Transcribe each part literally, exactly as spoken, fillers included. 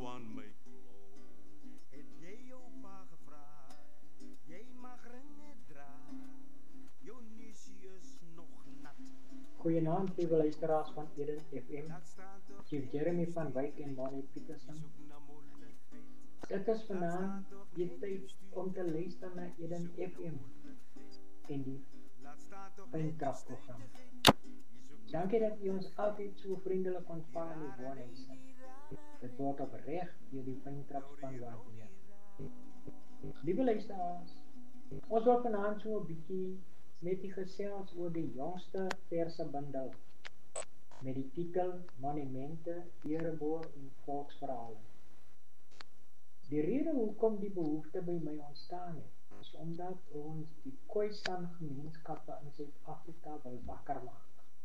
van my klou. Het jy jou pa gevra, jy mag ringe dra, jou neusie is nog nat. Goeienaand, lieve luisteraars van Eden F M. Dat staat op Chief Jeremy van Wyk en Bonnie Petersen. soek na moeilikheid. Dit is vanaand die tyd om te luister na Eden F M en die Laat staat op Fynkragprogram. Dankie dat u ons altyd so vriendelik ontvang in die woonhuise. Dit word opreg deur die Fynkragspan waardeer. Lieve luisteraars, ons wil vanaand so 'n bietjie met die gesels oor die jongste verse bundel met die titel Monumente, Ereboor en Volksverhale. Die rede hoekom die behoefte by my ontstaan het, is omdat ons die Khoisan gemeenskappe in Suid-Afrika wil wakker maak.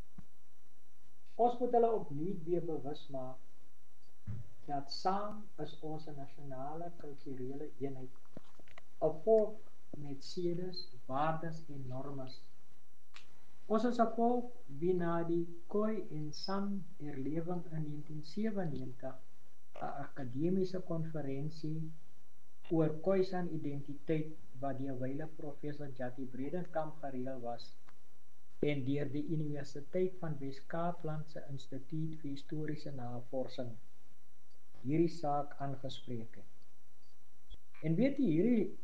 Ons moet hulle opnuut weer bewus maak dat saam is ons 'n nasionale kulturele eenheid, 'n volk met sedes, waardes en normes. Ons is 'n volk wie na die Khoi en San herlewing in negentien sewennegentig 'n akademiese konferensie oor Khoisan identiteit wat deur wyle professor Jati Bredenkamp gereël was en deur die Universiteit van Wes-Kaapland se Instituut vir Historiese Navorsing hierdie saak aangespreek het. En weet jy, hierdie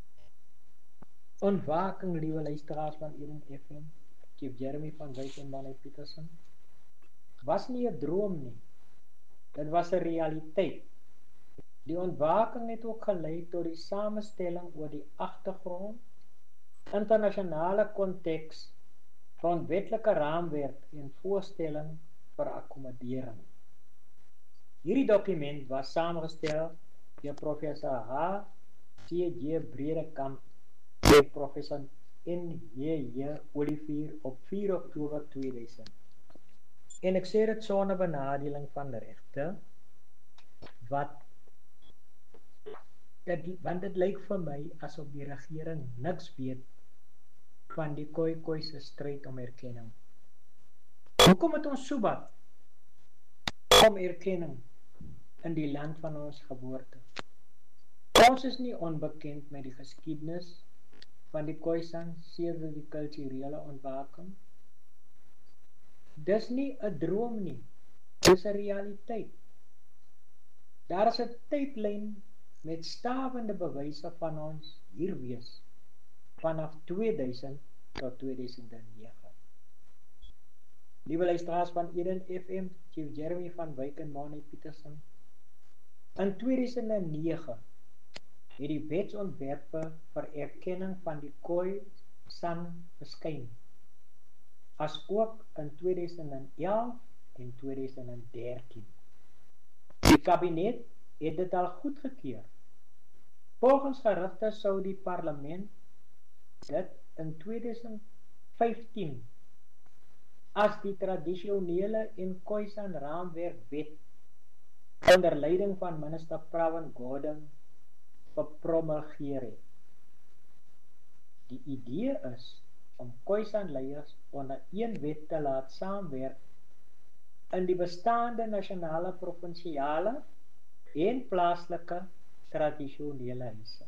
ontwaking, liewe luisteraars van Eden F M, Chief Jeremy van Wyk en Bonnie Petersen, was nie 'n droom nie. Dit was 'n realiteit. Die ontwaking het ook gelei tot die samestelling oor die agtergrond, internasionale konteks, grondwetlike raamwerk en voorstelling vir akkommodering. Hierdie dokument was saamgestel deur professor H. C J Bredenkamp en professor N J J Olivier op vier Oktober tweeduisend. En ek sê dit sonder benadeling van regte, wat dit, want dit lyk vir my asof die regering niks weet van die Khoi-Khoi se stryd om erkenning. Hoekom het ons so wat om erkenning in die land van ons geboorte? Ons is nie onbekend met die geskiedenis van die Khoisan sedert die kulturele ontwaking. Dis nie 'n droom nie, dis 'n realiteit. Daar is 'n tydlyn met stawende bewyse van ons hier wees vanaf tweeduisend tot tweeduisend nege. Liewe luisteraars van Eden F M, Chief Jeremy van Wyk en Bonnie Petersen. In tweeduisend nege het die wetsontwerpe vir erkenning van die Khoisan verskyn, as ook in tweeduisend elf en tweeduisend dertien. Die kabinet het dit al goedgekeur. Volgens gerugte sou die parlement dit in tweeduisend vyftien as die tradisionele en Khoisan raamwerk wet onder leiding van minister Pravin Gordhan gepromulgeer het. Die idee is om Khoisan leiers onder een wet te laat saamwerk in die bestaande nasionale, provinsiale en plaaslike tradisionele huise.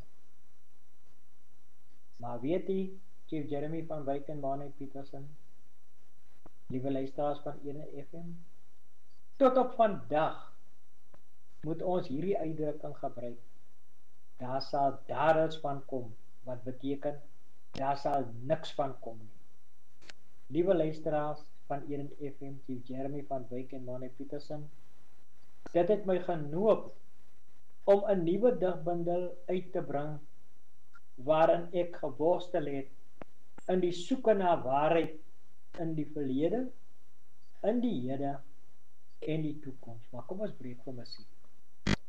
Maar weet jy, Chief Jeremy van Wyk en Bonnie Petersen, liewe luisteraars van Eden F M, tot op vandag moet ons hierdie uitdrukking gebruik. Daar sal dadels van kom, wat beteken, daar sal niks van kom nie. Liewe luisteraars van Eden F M, Chief Jeremy van Wyk en Bonnie Petersen, dit het my genoop om 'n nuwe digbundel uit te bring, waarin ek geworstel het in die soeke na waarheid in die verlede, in die hede en die toekoms. Maar kom ons breek vir musiek.